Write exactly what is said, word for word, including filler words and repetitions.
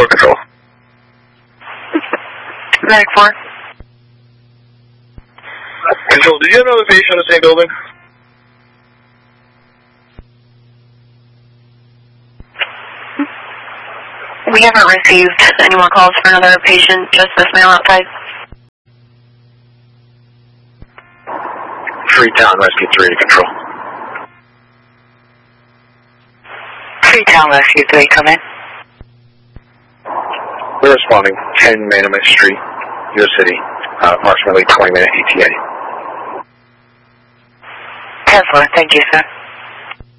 four Control. Medic four. Control, did you have another patient in the same building? We haven't received any more calls for another patient, just this male outside. Freetown, Rescue three to Control. Freetown, Rescue three, come in. We're responding, ten Manomet Street, York City, uh, approximately twenty minute E T A. Tesla, thank you, sir.